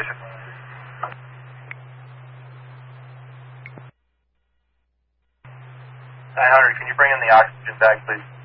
station. 900, can you bring in the oxygen bag, please?